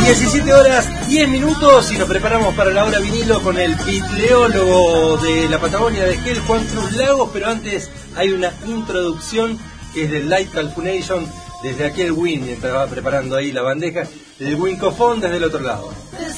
17 horas 10 minutos y nos preparamos para la hora vinilo con el bibliólogo de la Patagonia de Esquel, Juan Cruz Lagos, pero antes hay una introducción que es del Light Calculation desde aquel Win, estaba preparando ahí la bandeja, el Wincofón desde el otro lado.